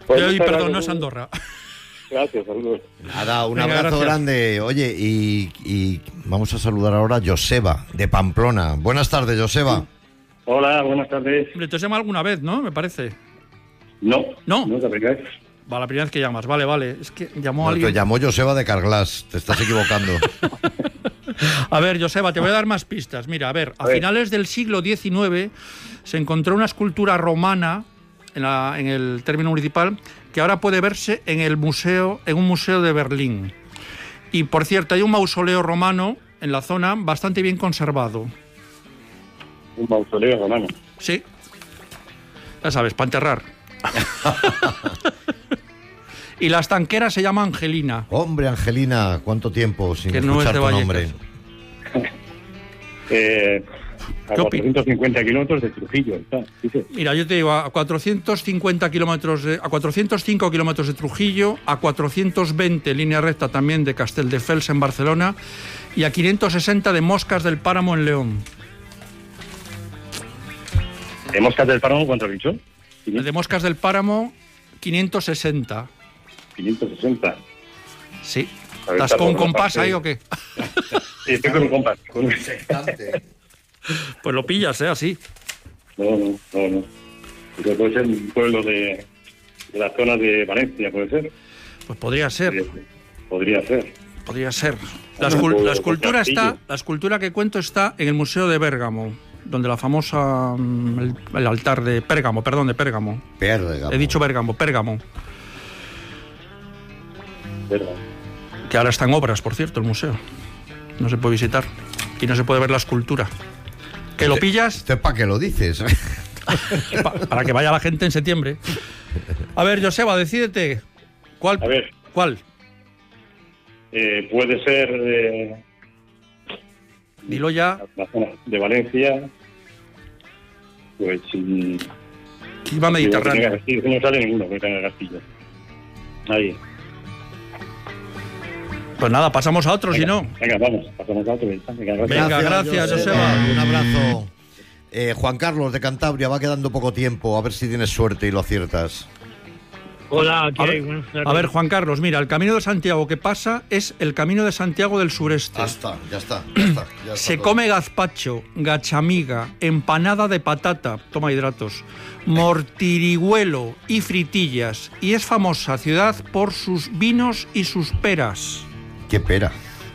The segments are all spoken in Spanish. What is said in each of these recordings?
Perdón, no es Andorra. Gracias, saludos. Nada, un Venga, abrazo gracias. grande. Oye, y vamos a saludar ahora a Joseba, de Pamplona. Buenas tardes, Joseba. Hola, buenas tardes. Hombre, te has llamado alguna vez, ¿no? Me parece. No. No. No te pegáis. Va, la primera vez que llamas. Vale. Es que llamó No, alguien. te llamó Joseba de Carglass, te estás equivocando. A ver, Joseba, te voy a dar más pistas. Mira, a ver, a finales del siglo XIX se encontró una escultura romana en el término municipal que ahora puede verse en un museo de Berlín. Y, por cierto, hay un mausoleo romano en la zona bastante bien conservado. Un mausoleo romano. Sí. Ya sabes, para enterrar. Y la estanquera se llama Angelina. Hombre, Angelina, ¿cuánto tiempo sin Que no es escuchar de tu Vallecas. nombre? A 450 kilómetros de Trujillo está. Dice. Mira, yo te digo, a 405 kilómetros de Trujillo, a 420 línea recta también de Castelldefels en Barcelona y a 560 de Moscas del Páramo en León. ¿De Moscas del Páramo cuánto has dicho? El de Moscas del Páramo, 560. 560. Sí. A ver, ¿Estás está con un por la compás parte- ahí o qué? Sí, estoy con un compás. Pues lo pillas, así. No. Porque puede ser un pueblo de la zona de Valencia, ¿puede ser? Pues podría ser. Podría ser. Podría ser. Bueno, La escultura Castillo. la escultura que cuento está en el Museo de Bérgamo, donde la famosa el altar de Pérgamo. Pérgamo. He dicho Bérgamo. ¿Verdad? Que ahora está en obras, por cierto, el museo. No se puede visitar y no se puede ver la escultura. ¿Que lo pillas? ¿Esto es para qué lo dices? Para que vaya la gente en septiembre. A ver, Joseba, decídete. ¿Cuál? A ver. ¿Cuál? Puede ser Dilo ya. la zona de Valencia. Pues Clima mediterráneo. Castillo, no sale ninguno que tenga Castillo. Ahí. Pues nada, pasamos a otro, si no. Venga, vamos, pasamos a otro. Venga, gracias. Venga, gracias, Joseba. Un abrazo. Juan Carlos de Cantabria, va quedando poco tiempo, a ver si tienes suerte y lo aciertas. Hola, ¿qué A hay? ver, Buenas tardes. a ver, Juan Carlos, mira, el Camino de Santiago que pasa es el Camino de Santiago del Sureste. Ya está Se todo. come gazpacho, gachamiga, empanada de patata, toma hidratos, mortirihuelo y fritillas. Y es famosa ciudad por sus vinos y sus peras. Qué pera.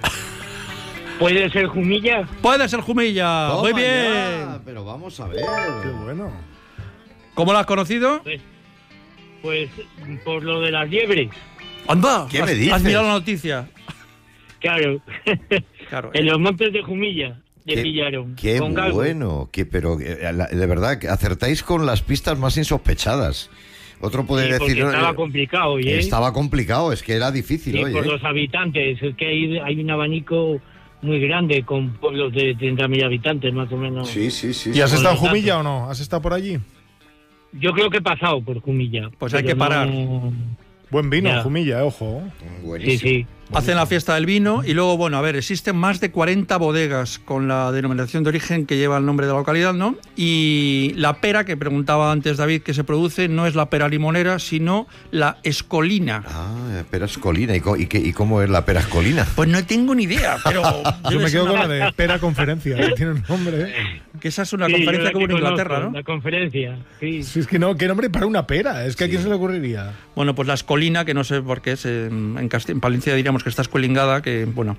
¿Puede ser Jumilla? Puede ser Jumilla. Toma Muy bien. ya, pero vamos a ver. Qué bueno. ¿Cómo lo has conocido? Pues por lo de las liebres. Anda. ¿Qué me Has dices? mirado la noticia. Claro. Claro. En los montes de Jumilla le pillaron. Qué con galgo. bueno, pero de verdad, que acertáis con las pistas más insospechadas. Otro puede Sí, porque decir... estaba complicado, oye. Estaba complicado, es que era difícil, Sí, oye. por los habitantes. Es que hay un abanico muy grande con pueblos de 30.000 habitantes, más o menos. Sí. ¿Y has Con estado en los datos. Jumilla o no? ¿Has estado por allí? Yo creo que he pasado por Jumilla. Pues hay pero que parar. Buen vino, Ya. Jumilla, ojo. Sí, Buenísimo. sí. Hacen la fiesta del vino y luego, bueno, a ver, existen más de 40 bodegas con la denominación de origen que lleva el nombre de la localidad, ¿no? Y la pera, que preguntaba antes David que se produce, no es la pera limonera, sino la escolina. Ah, pera escolina. ¿Y cómo es la pera escolina? Pues no tengo ni idea, pero Yo debe me ser quedo con una- la de Pera Conferencia, que tiene un nombre. que esa es una Sí, yo conferencia la que hubo en conozco, Inglaterra, ¿no? La conferencia, sí. Si es que no, qué nombre para una pera. Es que a quién se le ocurriría. Bueno, pues la escolina, que no sé por qué es, en Palencia diríamos que está escolingada, que, bueno,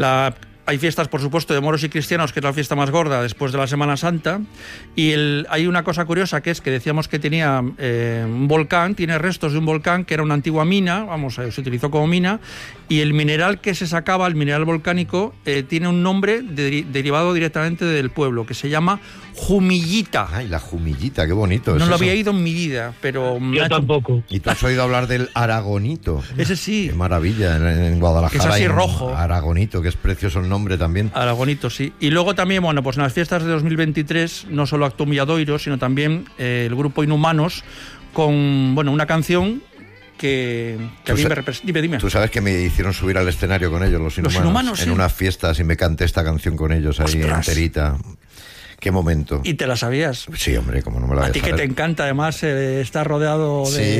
hay fiestas, por supuesto, de moros y cristianos, que es la fiesta más gorda después de la Semana Santa, y hay una cosa curiosa, que es que decíamos que tenía un volcán, tiene restos de un volcán, que era una antigua mina, se utilizó como mina, y el mineral que se sacaba, el mineral volcánico, tiene un nombre derivado directamente del pueblo, que se llama Jumillita. Ay, la Jumillita, qué bonito. No es lo eso. había ido en mi vida, pero... me ha Yo hecho- tampoco. ¿Y tú has oído hablar del aragonito? Ese sí. Qué maravilla, en Guadalajara. Que es así hay un rojo. Aragonito, que es precioso el nombre también. Aragonito, sí. Y luego también, bueno, pues en las fiestas de 2023 no solo actuó Milladoiro, sino también el grupo Inhumanos con, bueno, una canción que a mí me representa. Dime. Tú sabes que me hicieron subir al escenario con ellos, los Inhumanos, sí. en unas fiestas, y me canté esta canción con ellos ahí. ¡Ostras! Enterita. Qué momento. ¿Y te la sabías? Sí, hombre, como no me la voy A ti que saber. te encanta, además, estar rodeado de... Sí,